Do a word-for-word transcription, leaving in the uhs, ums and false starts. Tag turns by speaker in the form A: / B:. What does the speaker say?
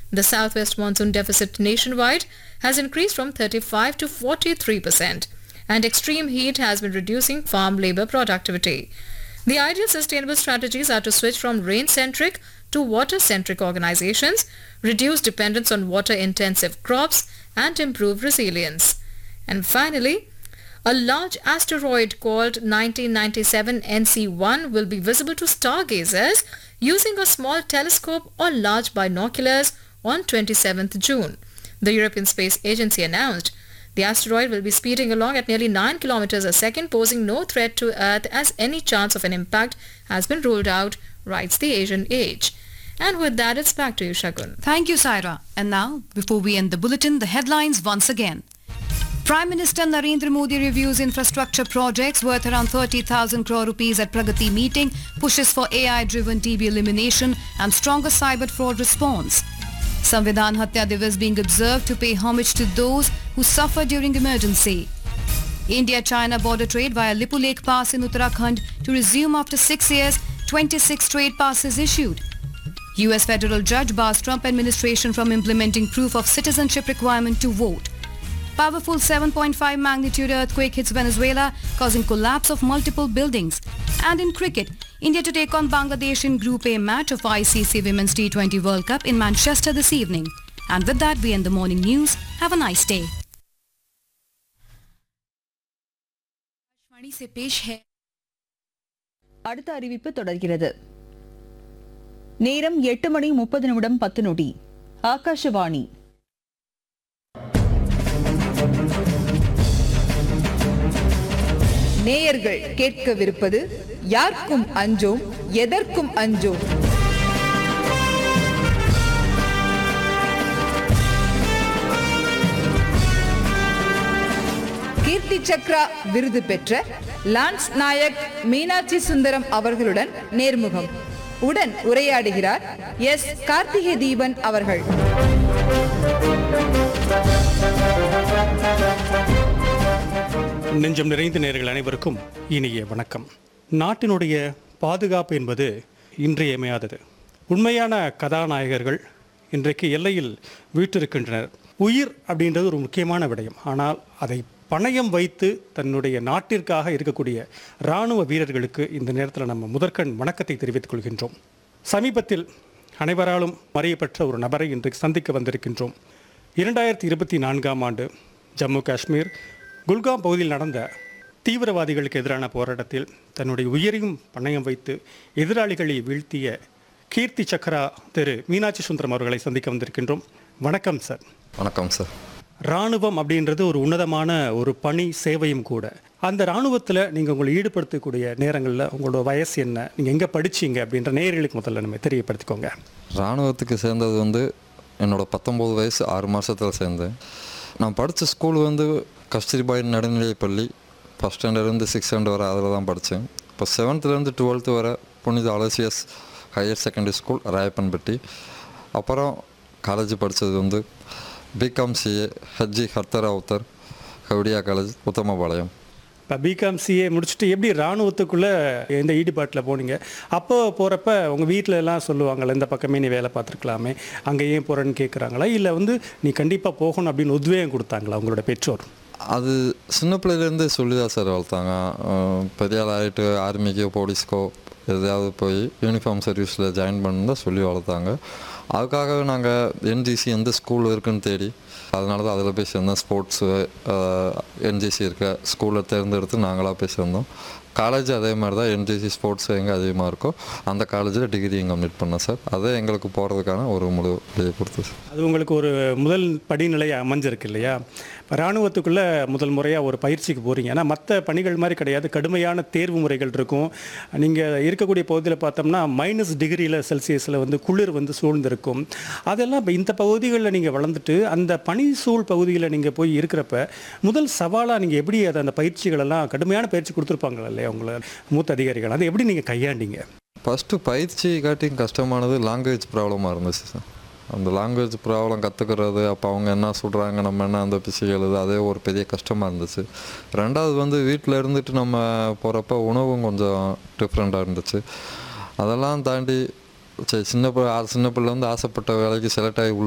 A: The southwest monsoon deficit nationwide has increased from thirty-five to forty-three percent, and extreme heat has been reducing farm labor productivity. The ideal sustainable strategies are to switch from rain-centric to water-centric organizations, reduce dependence on water-intensive crops, and improve resilience. And finally, a large asteroid called nineteen ninety-seven N C one will be visible to stargazers using a small telescope or large binoculars on twenty-seventh June. The European Space Agency announced the asteroid will be speeding along at nearly nine kilometers a second, posing no threat to Earth as any chance of an impact has been ruled out, writes the Asian Age. And with that, it's back to you, Shagun.
B: Thank you, Saira. And now, before we end the bulletin, the headlines once again. Prime Minister Narendra Modi reviews infrastructure projects worth around thirty thousand crore rupees at Pragati meeting, pushes for A I-driven T B elimination and stronger cyber fraud response. Samvidhan Hatya Divas being observed to pay homage to those who suffered during emergency. India-China border trade via Lipu Lake Pass in Uttarakhand to resume after six years, twenty-six trade passes issued. U S federal judge bars Trump administration from implementing proof of citizenship requirement to vote. Powerful seven point five magnitude earthquake hits Venezuela, causing collapse of multiple buildings. And in cricket, India to take on Bangladesh in Group A match of I C C Women's T twenty World Cup in Manchester this evening. And with that, we end the morning news. Have a nice day.
C: அடுத்த அறிவிப்பு தொடர்கிறது. நேரம் எட்டு மணி முப்பது நிமிடம் பத்து நொடி. ஆகாஷவாணி. நேயர்கள் கேட்கவிருப்பது யாருக்கும் அஞ்சோம் எதற்கும் அஞ்சோம். கீர்த்தி சக்ரா விருது பெற்ற லான்ஸ் நாயக் மீனாட்சி சுந்தரம் அவர்களுடன் நேர்முகம். உடன் உரையாடுகிறார் எஸ் கார்த்திகை தீபன் அவர்கள்.
D: நெஞ்சம் நிறைந்த நேயர்கள் அனைவருக்கும் இனிய வணக்கம். நாட்டினுடைய பாதுகாப்பு என்பது இன்றியமையாதது. உண்மையான கதாநாயகர்கள் இன்றைக்கு எல்லையில் வீற்றிருக்கின்றனர். உயிர் அப்படின்றது ஒரு முக்கியமான விடயம். ஆனால் அதை பணயம் வைத்து தன்னுடைய நாட்டிற்காக இருக்கக்கூடிய இராணுவ வீரர்களுக்கு இந்த நேரத்தில் நம்ம முதற்கண் வணக்கத்தை தெரிவித்துக் கொள்கின்றோம். சமீபத்தில் அனைவராலும் அறியப்பட்ட ஒரு நபரை இன்றைக்கு சந்திக்க வந்திருக்கின்றோம். இரண்டாயிரத்தி இருபத்தி நான்காம் ஆண்டு ஜம்மு காஷ்மீர் குல்காம் பகுதியில் நடந்த தீவிரவாதிகளுக்கு எதிரான போராட்டத்தில் தன்னுடைய உயிரையும் பணயம் வைத்து எதிராளிகளை வீழ்த்திய கீர்த்தி சக்ரா திரு மீனாட்சி சுந்தரம் அவர்களை சந்திக்க வந்திருக்கின்றோம். வணக்கம் சார்.
E: வணக்கம் சார்.
D: இராணுவம் அப்படின்றது ஒரு உன்னதமான ஒரு பணி சேவையும் கூட. அந்த இராணுவத்தில் நீங்கள் உங்களை ஈடுபடுத்தக்கூடிய நேரங்களில் உங்களோட வயசு என்ன, நீங்கள் எங்கே படிச்சீங்க அப்படின்ற நேயர்களுக்கு முதல்ல நம்ம தெரியப்படுத்திக்கோங்க.
E: இராணுவத்துக்கு சேர்ந்தது வந்து என்னோடய பத்தொம்போது வயசு ஆறு மாதத்தில் சேர்ந்தேன். நான் படித்த ஸ்கூல் வந்து கஸ்தூரிபாய் நடுநிலைப்பள்ளி, ஃபஸ்ட் ஸ்டாண்டர்ட்லேருந்து சிக்ஸ் ஸ்டாண்டர்ட் வரை அதில் தான் படித்தேன். இப்போ செவன்த்துலேருந்து டுவெல்த்து வரை புனித Aloysius higher secondary school Rayappanpatti. அப்புறம் காலேஜ் படித்தது வந்து BCom CA HG ஹர்த்தராவுத்தர் Kaudiya college Uthamapalayam.
D: இப்போ பிகாம் சிஏ முடிச்சுட்டு எப்படி இராணுவத்துக்குள்ளே எந்த ஈடுபாட்டில் போனீங்க? அப்போ போகிறப்ப உங்கள் வீட்டில் எல்லாம் சொல்லுவாங்கள்ல, இந்த பக்கமே நீ வேலை பார்த்துருக்கலாமே, அங்கே ஏன் போகிறேன்னு கேட்குறாங்களா, இல்லை வந்து நீ கண்டிப்பாக போகணும் அப்படின்னு உத்வேகம் கொடுத்தாங்களா உங்களோட பெற்றோர்?
E: அது சின்ன பிள்ளையிலேருந்தே சொல்லி தான் சார் வளர்த்தாங்க. பெரிய ஆள் ஆகிட்டு ஆர்மிக்கோ போலீஸ்க்கோ எதாவது போய் யூனிஃபார்ம் சர்வீஸில் ஜாயின் பண்ணு தான் சொல்லி வளர்த்தாங்க. அதுக்காக நாங்கள் என்ஜிசி எந்த ஸ்கூல் இருக்குதுன்னு தேடி, அதனால தான் அதில் போய் சேர்ந்தோம். ஸ்போர்ட்ஸு என்ஜிசி இருக்க ஸ்கூலில் தேர்ந்தெடுத்து நாங்களாக போய் சேர்ந்தோம். காலேஜ் அதே மாதிரி தான், என்ஜிசி ஸ்போர்ட்ஸ் எங்கே அதிகமாக இருக்கோ அந்த காலேஜில் டிகிரி கம்ப்ளீட் பண்ணேன் சார். அதே எங்களுக்கு போகிறதுக்கான ஒரு முழு வழியை கொடுத்து சார்.
D: அது உங்களுக்கு ஒரு முதல் படிநிலை அமைஞ்சிருக்கு இல்லையா? இராணுவத்துக்குள்ளே முதல் முறையாக ஒரு பயிற்சிக்கு போகிறீங்க. ஏன்னா மற்ற பணிகள் மாதிரி கிடையாது, கடுமையான தேர்வு முறைகள் இருக்கும். நீங்கள் இருக்கக்கூடிய பகுதியில் பார்த்தோம்னா மைனஸ் டிகிரியில் செல்சியஸில் வந்து குளிர் வந்து சூழ்ந்திருக்கும். அதெல்லாம் இப்போ இந்த பகுதிகளில் நீங்கள் வளர்ந்துட்டு அந்த பனி சூழ் பகுதியில் நீங்கள் போய் இருக்கிறப்ப முதல் சவாலாக நீங்கள் எப்படி அதை அந்த பயிற்சிகளெல்லாம் கடுமையான பயிற்சி கொடுத்துருப்பாங்களா இல்லையா உங்களை மூத்த அதிகாரிகள், அதை எப்படி நீங்கள் கையாண்டீங்க?
E: ஃபஸ்ட்டு பயிற்சி காட்டி கஷ்டமானது லாங்குவேஜ் ப்ராப்ளமாக இருந்துச்சு சார். அந்த லாங்குவேஜ் ப்ராப்ளம் கற்றுக்கிறது, அப்போ அவங்க என்ன சொல்கிறாங்க நம்ம என்ன அந்த பிசி எழுது, அதே ஒரு பெரிய கஷ்டமாக இருந்துச்சு. ரெண்டாவது வந்து வீட்டில் இருந்துட்டு நம்ம போகிறப்ப உணவும் கொஞ்சம் டிஃப்ரெண்ட்டாக இருந்துச்சு. அதெல்லாம் தாண்டி சரி சின்ன பிள்ளை சின்ன பிள்ளை வந்து ஆசைப்பட்ட வேலைக்கு செலக்ட் ஆகி